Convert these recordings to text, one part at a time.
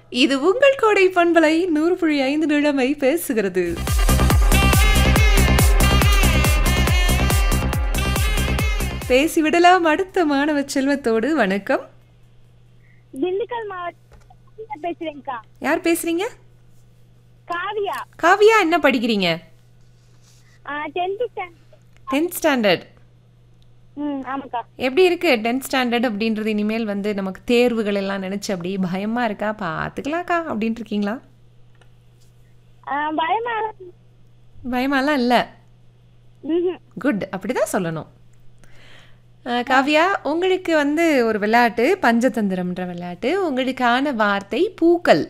இது உங்கள் கோடை பண்பலை 100.5 நிழமை பேசுகிறது. பேசிவிடலாம் அடுத்த மாணவ செல்வத்தோடு. வணக்கம். திண்டுக்கல் மாவட்டம் பேசுறேன்க்கா. யார் பேசுறீங்க? காவியா. காவியா, என்ன படிக்கிறீங்க? 10th standard. 10th standard. ஆமாக்கா. எப்படி இருக்கு 10th ஸ்டாண்டர்ட் அப்படின்றது? இனிமேல் வந்து நமக்கு தேர்வுகள் எல்லாம் நினைச்சு அப்படியே பயமா இருக்கா? பார்த்துக்கலாக்கா அப்படின்ட்டு இருக்கீங்களா? பயமாலாம் இல்லை. குட், அப்படிதான் சொல்லணும். காவியா, உங்களுக்கு வந்து ஒரு விளையாட்டு, பஞ்சதந்திரம்ன்ற விளையாட்டு. உங்களுக்கான வார்த்தை பூக்கள்.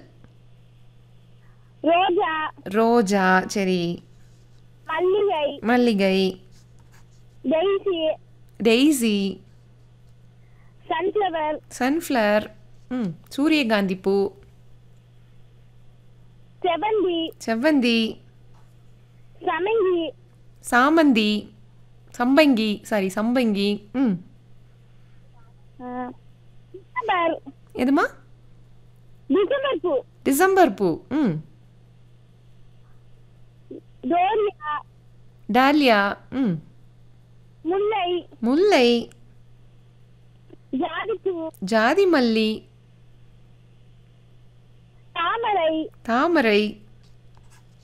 ரோஜா. ரோஜா, சரி. மல்லிகை. மல்லிகை. டெய்சி. டெய்ஸி. சன்ஃப்ளவர். சன்ஃப்ளவர். சூரியகாந்தி பூ. செவந்தி. செவ்வந்தி. சமங்கி. சாமந்தி. சம்பங்கி, சாரி சம்பங்கி. டிசம்பர். எதுமா? டிசம்பர் பூ. டிசம்பர் பூ. டோரியா. டாலியா. முல்லை. முல்லை. ஜாதிப்பூ. ஜாதி மல்லி. தாமரை. தாமரை.